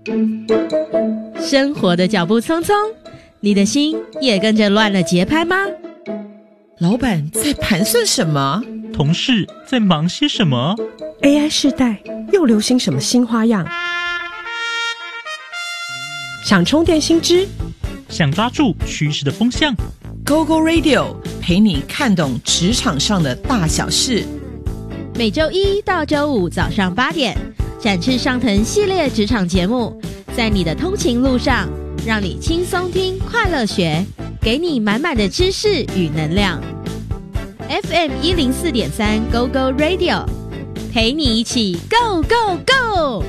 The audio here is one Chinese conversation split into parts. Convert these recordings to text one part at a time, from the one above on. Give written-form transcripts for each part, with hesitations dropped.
生活的脚步匆匆，你的心也跟着乱了节拍吗？ 老板在盘算什么？ 同事在忙些什么？ AI 世代又流行什么新花样？想充电新知， 想抓住趋势的风向， GoGo Radio 陪你看懂职场上的大小事。 每周一到周五早上8点，展翅上腾系列职场节目，在你的通勤路上，让你轻松听，快乐学，给你满满的知识与能量。FM 104.3 GoGo Radio， 陪你一起 Go Go Go！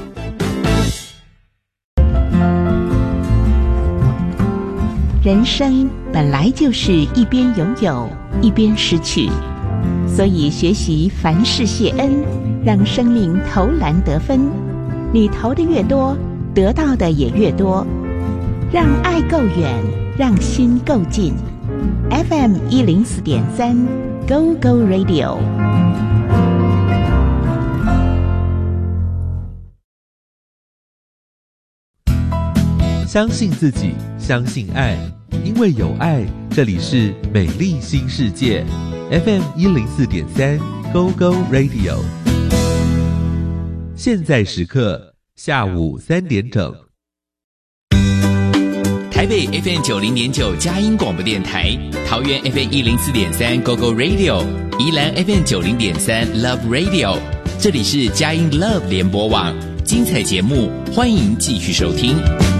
人生本来就是一边拥有，一边失去，所以学习凡事谢恩，让生命投篮得分。你投的越多，得到的也越多。让爱够远，让心够近。FM 104.3 Go Go Radio。 相信自己，相信爱，因为有爱，这里是美丽新世界 FM 104.3 Go Go Radio。 现在时刻下午3点整。 台北 FM 90.9佳音广播电台，桃园 FM 104.3 Go Go Radio， 宜兰 FM 90.3 Love Radio， 这里是佳音 Love 联播网，精彩节目欢迎继续收听。